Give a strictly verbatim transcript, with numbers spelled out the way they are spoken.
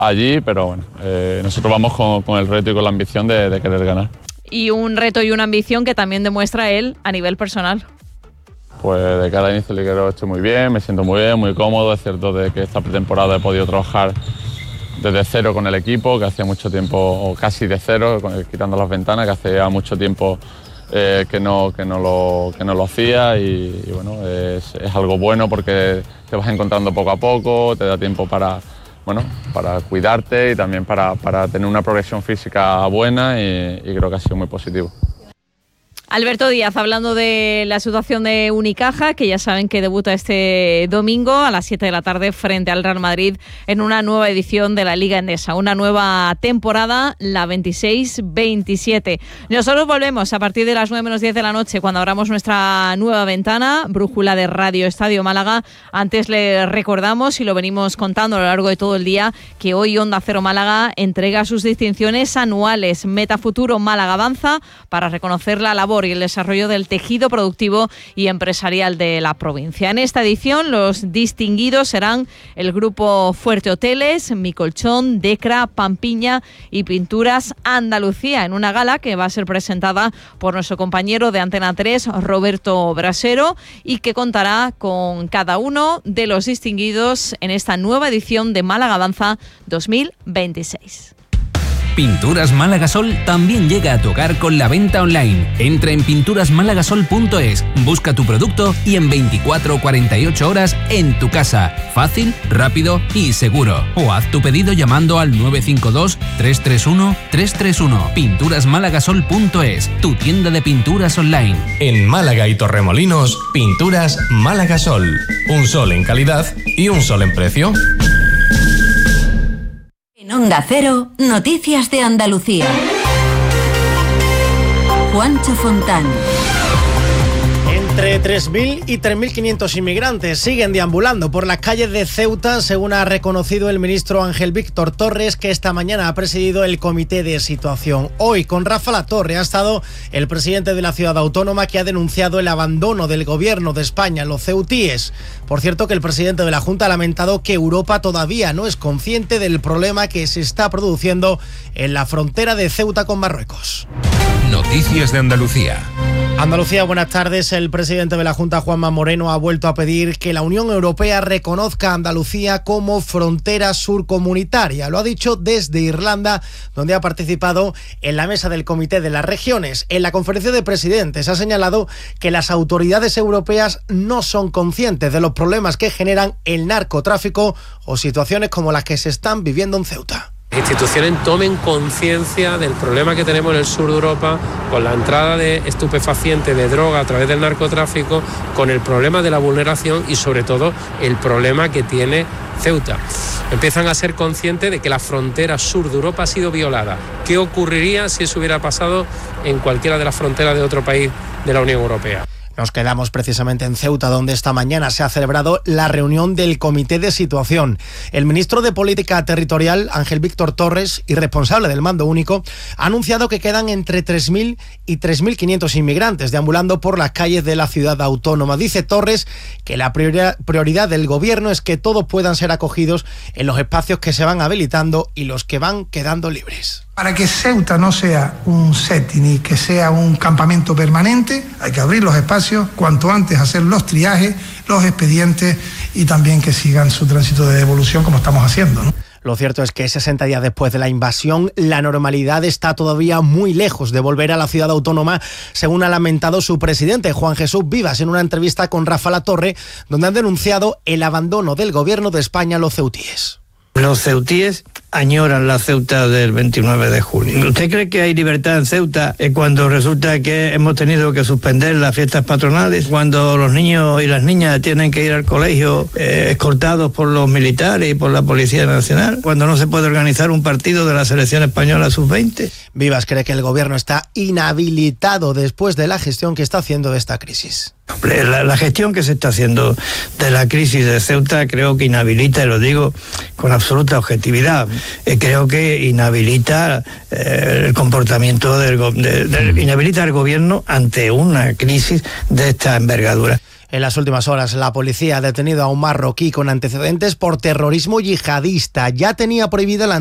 allí, pero bueno, eh, nosotros vamos con, con el reto y con la ambición de, de querer ganar. Y un reto y una ambición que también demuestra él a nivel personal. Pues de cara al inicio liguero estoy muy bien, me siento muy bien, muy cómodo. Es cierto de que esta pretemporada he podido trabajar desde cero con el equipo, que hacía mucho tiempo, o casi de cero, quitando las ventanas, que hacía mucho tiempo eh, que, no, que, no lo, que no lo hacía y, y bueno, es, es algo bueno porque te vas encontrando poco a poco, te da tiempo para, bueno, para cuidarte y también para, para tener una progresión física buena y, y creo que ha sido muy positivo. Alberto Díaz, hablando de la situación de Unicaja, que ya saben que debuta este domingo a las siete de la tarde frente al Real Madrid en una nueva edición de la Liga Endesa, una nueva temporada, la veintiséis veintisiete. Nosotros volvemos a partir de las nueve menos diez de la noche, cuando abramos nuestra nueva ventana, brújula de Radio Estadio Málaga. Antes le recordamos, y lo venimos contando a lo largo de todo el día, que hoy Onda Cero Málaga entrega sus distinciones anuales. Metafuturo Málaga Avanza, para reconocer la labor y el desarrollo del tejido productivo y empresarial de la provincia. En esta edición los distinguidos serán el grupo Fuerte Hoteles, Mi Colchón, Decra, Pampiña y Pinturas Andalucía, en una gala que va a ser presentada por nuestro compañero de Antena tres, Roberto Brasero, y que contará con cada uno de los distinguidos en esta nueva edición de Málaga Avanza dos mil veintiséis. Pinturas Málaga Sol también llega a tu hogar con la venta online. Entra en pinturas málagasol punto es, busca tu producto y en veinticuatro o cuarenta y ocho horas en tu casa. Fácil, rápido y seguro. O haz tu pedido llamando al nueve cinco dos, tres tres uno, tres tres uno. pinturas málagasol punto es, tu tienda de pinturas online. En Málaga y Torremolinos, Pinturas Málaga Sol. Un sol en calidad y un sol en precio. En Onda Cero, Noticias de Andalucía. Juancho Fontán. Entre tres mil y tres mil quinientos inmigrantes siguen deambulando por las calles de Ceuta, según ha reconocido el ministro Ángel Víctor Torres, que esta mañana ha presidido el comité de situación. Hoy, con Rafa Latorre, ha estado el presidente de la ciudad autónoma, que ha denunciado el abandono del gobierno de España en los ceutíes. Por cierto, que el presidente de la Junta ha lamentado que Europa todavía no es consciente del problema que se está produciendo en la frontera de Ceuta con Marruecos. Noticias de Andalucía. Andalucía, buenas tardes. El presidente de la Junta, Juanma Moreno, ha vuelto a pedir que la Unión Europea reconozca a Andalucía como frontera surcomunitaria. Lo ha dicho desde Irlanda, donde ha participado en la mesa del Comité de las Regiones. En la conferencia de presidentes ha señalado que las autoridades europeas no son conscientes de los problemas que generan el narcotráfico o situaciones como las que se están viviendo en Ceuta. Instituciones tomen conciencia del problema que tenemos en el sur de Europa con la entrada de estupefacientes, de droga a través del narcotráfico, con el problema de la vulneración y sobre todo el problema que tiene Ceuta. Empiezan a ser conscientes de que la frontera sur de Europa ha sido violada. ¿Qué ocurriría si eso hubiera pasado en cualquiera de las fronteras de otro país de la Unión Europea? Nos quedamos precisamente en Ceuta, donde esta mañana se ha celebrado la reunión del Comité de Situación. El ministro de Política Territorial, Ángel Víctor Torres, y responsable del Mando Único, ha anunciado que quedan entre tres mil y tres mil quinientos inmigrantes deambulando por las calles de la ciudad autónoma. Dice Torres que la prioridad del gobierno es que todos puedan ser acogidos en los espacios que se van habilitando y los que van quedando libres. Para que Ceuta no sea un setting y que sea un campamento permanente, hay que abrir los espacios cuanto antes, hacer los triajes, los expedientes y también que sigan su tránsito de devolución como estamos haciendo, ¿no? Lo cierto es que sesenta días después de la invasión, la normalidad está todavía muy lejos de volver a la ciudad autónoma, según ha lamentado su presidente, Juan Jesús Vivas, en una entrevista con Rafa Latorre, donde han denunciado el abandono del gobierno de España a los ceutíes. Los ceutíes añoran la Ceuta del veintinueve de junio. ¿Usted cree que hay libertad en Ceuta cuando resulta que hemos tenido que suspender las fiestas patronales, cuando los niños y las niñas tienen que ir al colegio eh, escoltados por los militares y por la Policía Nacional, cuando no se puede organizar un partido de la selección española sub veinte? Vivas cree que el gobierno está inhabilitado después de la gestión que está haciendo de esta crisis. La, la gestión que se está haciendo de la crisis de Ceuta creo que inhabilita, y lo digo con absoluta objetividad, eh, creo que inhabilita eh, el comportamiento del, de, de, inhabilita al gobierno ante una crisis de esta envergadura. En las últimas horas, la policía ha detenido a un marroquí con antecedentes por terrorismo yihadista. Ya tenía prohibida la